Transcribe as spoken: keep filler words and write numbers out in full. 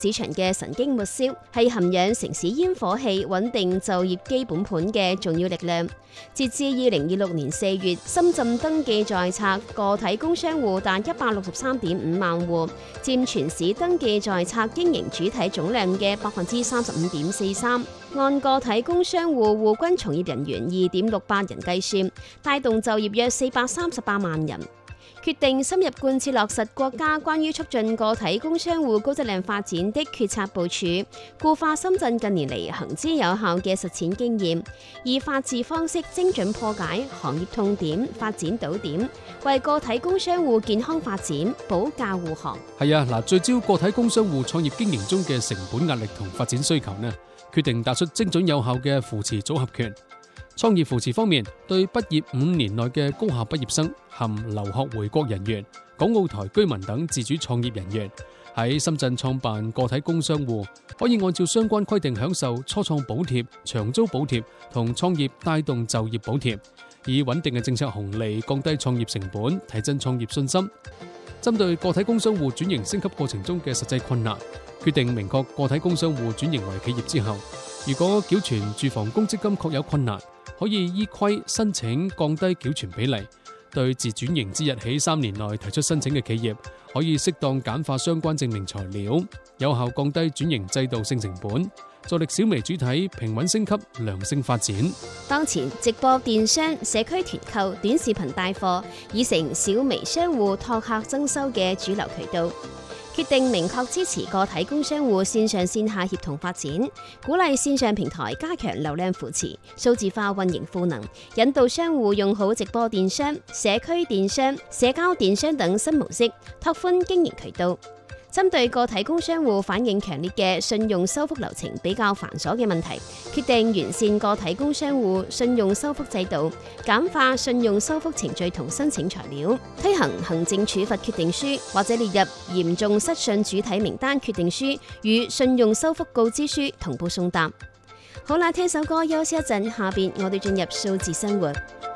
市場嘅神經末梢係涵養城市煙火氣、穩定就業基本盤嘅重要力量。截至二零二六年四月，深圳登記在冊個體工商戶達一百六十三點五萬戶，佔全市登記在冊經營主體總量嘅百分之三十五點四三。按個體工商戶戶均從業人員二點六八人計算，帶動就業約四百三十八萬人。決定深入貫徹落實國家關於促進個體工商戶高質量發展的決策部署，固化深圳近年嚟行之有效嘅實踐經驗，以法治方式精準破解行業痛點、發展堵點，為個體工商戶健康發展保駕護航。 係啊，嗱，聚焦個體工商戶創業經營中嘅成本壓力同發展需求呢，決定打出精準有效嘅扶持組合拳。創業扶持方面，對畢業五年內嘅高校畢業生、含留學回國人員、港澳台居民等自主創業人員，喺深圳創辦個體工商戶，可以按照相關規定享受初創補貼、長租補貼同創業帶動就業補貼，以穩定嘅政策紅利降低創業成本，提振創業信心。針對個體工商戶轉型升級過程中嘅實際困難，決定明確個體工商戶轉型為企業之後，如果繳存住房公積金確有困難，可以依規申請降低繳存比例。對自轉型之日起三年內提出申請嘅企業，可以適當簡化相關證明材料，有效降低轉型制度性成本，助力小微主體平穩升級、良性發展。 當前直播電商、社區團購、短視頻帶貨已成小微商戶拓客增收嘅主流渠道。決定明確支持個體工商戶線上線下協同發展，鼓勵線上平台加強流量扶持、數字化運營賦能，引導商戶用好直播電商、社區電商、社交電商等新模式，拓寬經營渠道。針對個體工商戶反映強烈嘅信用修復流程比較繁瑣嘅問題，決定完善個體工商戶信用修復制度，簡化信用修復程序同申請材料，推行行政處罰決定書或者列入嚴重失信主體名單決定書與信用修復告知書同步送達。好啦，聽首歌休息一陣，下邊我哋進入數字生活。